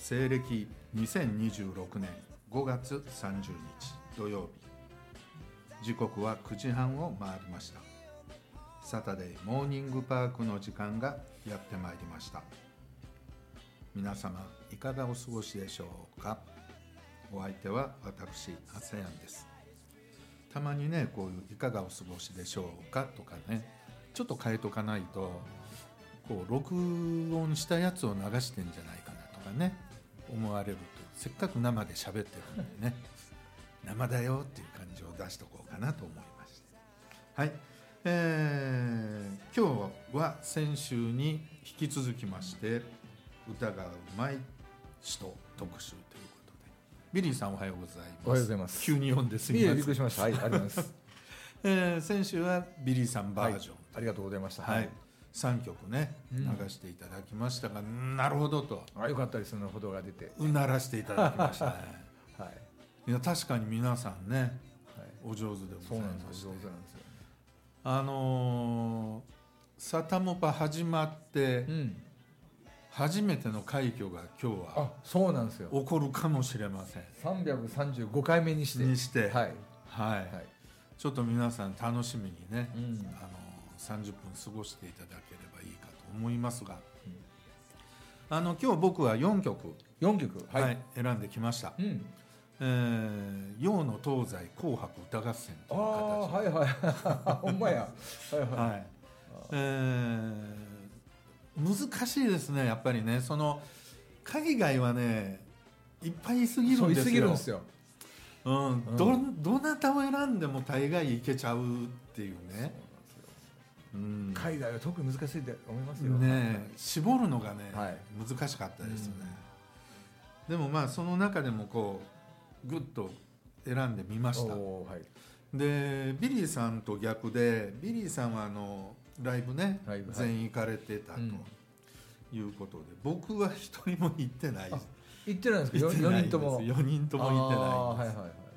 西暦2026年5月30日土曜日、時刻は9時半を回りました。サタデーモーニングパークの時間がやってまいりました。皆様いかがお過ごしでしょうか。お相手は私ASEANです。たまにね、こういういかがお過ごしでしょうかとかね、ちょっと変えとかないとこう録音したやつを流してんじゃないかなとかね思われると、せっかく生で喋ってるんでね生だよっていう感じを出しとこうかなと思いまして、はい、今日は先週に引き続きまして歌がうまい人特集ということで、ビリーさんおはようございます。 おはようございます。 急に呼んですみません。 びっくりしました。はい、ありがとうございます。 先週はビリーさんバージョン、 はい、ありがとうございました。 はい、3曲ね流していただきましたが、なるほどと、 よかったです。そのほどが出てうならしていただきましたね。 はい、 いや確かに皆さんね、はい、お上手でございまして、 そうなんですよ、上手なんですよ。 サタモパ始まって、初めての快挙が今日はそうなんですよ、 起こるかもしれません。 335回目にしてはいはい、ちょっと皆さん楽しみにね、30分過ごしていただければいいかと思いますが、今日僕は4曲、はい、選んできました。洋の東西紅白歌合戦という形で、 ほんまや、 難しいですね、やっぱりね。その海外はねいっぱいいすぎるんですよ。どなたを選んでも大概いけちゃうっていうね。 海外は特に難しいと思いますよね。絞るのがね、難しかったですね。でもまあその中でもこうグッと選んでみました。でビリーさんと逆で、ビリーさんはライブね、全員行かれてたということで、僕は一人も行ってない。 行ってないんですか。4人とも行ってない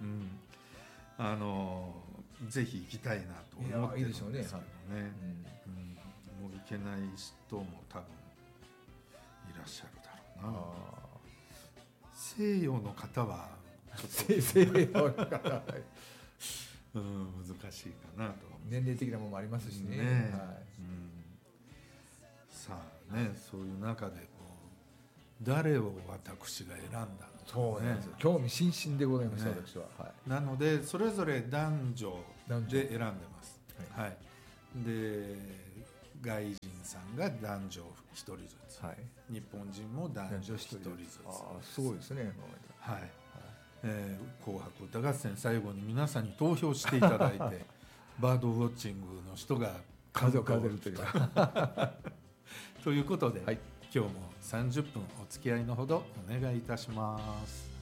んです。ぜひ行きたいなと思ってるんですけどね。もう行けない人も多分いらっしゃるだろうな。西洋の方は西洋の方難しいかなと。 年齢的なものもありますしね。 さあね、そういう中でこう誰を私が選んだのか、 そうなんですよ。興味津々でございました、私は。 なのでそれぞれ男女で選んでます。で外人さんが男女1人ずつ、日本人も男女1人ずつ。 すごいですね。 紅白歌合戦最後に皆さんに投票していただいてバードウォッチングの人が数を数えるというということで、今日も30分お付き合いのほどお願いいたします。